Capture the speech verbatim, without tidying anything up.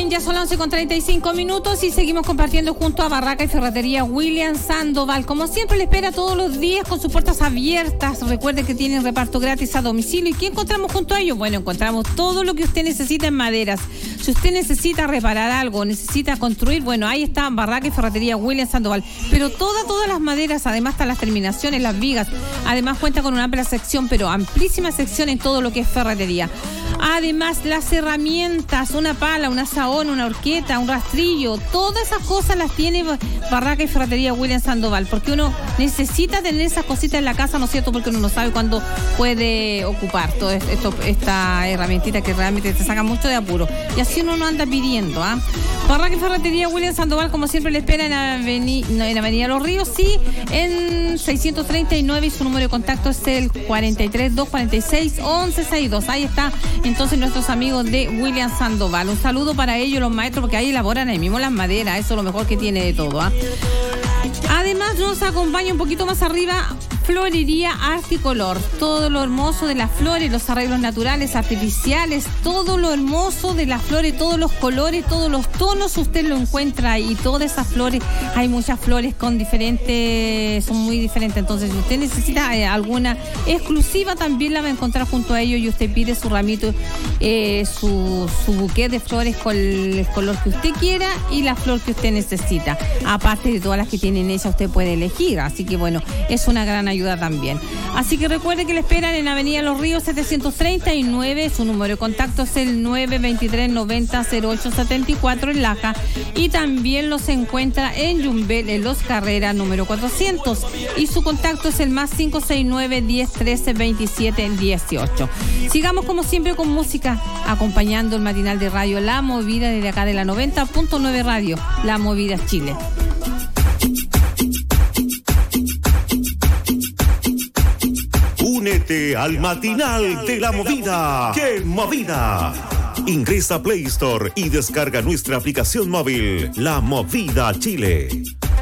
Bien, ya son las once con treinta y cinco minutos y seguimos compartiendo junto a Barraca y Ferretería William Sandoval. Como siempre, le espera todos los días con sus puertas abiertas. Recuerde que tienen reparto gratis a domicilio. ¿Y qué encontramos junto a ellos? Bueno, encontramos todo lo que usted necesita en maderas. Si usted necesita reparar algo, necesita construir, bueno, ahí está Barraca y Ferretería William Sandoval. Pero todas, todas las maderas, además están las terminaciones, las vigas. Además cuenta con una amplia sección, pero amplísima sección en todo lo que es ferretería. Además, las herramientas, una pala, una saón, una horqueta, un rastrillo, todas esas cosas las tiene Barraca y Ferretería William Sandoval, porque uno necesita tener esas cositas en la casa, ¿no es cierto? Porque uno no sabe cuándo puede ocupar toda esto, esta herramientita que realmente te saca mucho de apuro. Y así uno no anda pidiendo, ¿ah? ¿eh? Barraca y Ferretería William Sandoval, como siempre, le espera en, aveni, no, en Avenida Los Ríos, sí, en seiscientos treinta y nueve, y su número de contacto es el cuarenta y tres, doscientos cuarenta y seis, once sesenta y dos. Ahí está entonces nuestros amigos de William Sandoval. Un saludo para ellos, los maestros, porque ahí elaboran ahí mismo las maderas. Eso es lo mejor que tiene de todo, ¿ah? ¿eh? Además nos acompaña un poquito más arriba Florería Articolor. Todo lo hermoso de las flores, los arreglos naturales, artificiales, todo lo hermoso de las flores, todos los colores, todos los tonos, usted lo encuentra ahí. Todas esas flores, hay muchas flores con diferentes, son muy diferentes. Entonces, si usted necesita eh, alguna exclusiva, también la va a encontrar junto a ellos, y usted pide su ramito, eh, su, su buqué de flores con el color que usted quiera y la flor que usted necesita. Aparte de todas las que tienen ella, usted puede elegir. Así que bueno, es una gran ayuda también. Así que recuerde que le esperan en Avenida Los Ríos setecientos treinta y nueve. Su número de contacto es el nueve veintitrés noventa cero ocho setenta y cuatro en Laja, y también los encuentra en Yumbel, en Los Carreras número cuatrocientos, y su contacto es el más cinco seis nueve, diez trece, veintisiete dieciocho. Sigamos como siempre con música, acompañando el matinal de radio La Movida desde acá de la noventa punto nueve Radio, La Movida Chile. Únete al matinal de La Movida. ¡Qué movida! Ingresa a Play Store y descarga nuestra aplicación móvil, La Movida Chile.